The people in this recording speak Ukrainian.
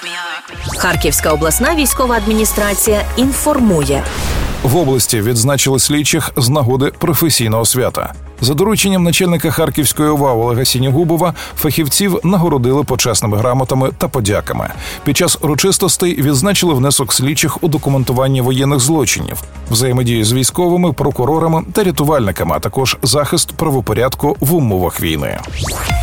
Харківська обласна військова адміністрація інформує. В області відзначили слідчих з нагоди професійного свята. За дорученням начальника Харківської ОВА Олега Сінігубова фахівців нагородили почесними грамотами та подяками. Під час урочистостей відзначили внесок слідчих у документуванні воєнних злочинів, взаємодію з військовими, прокурорами та рятувальниками, а також захист правопорядку в умовах війни.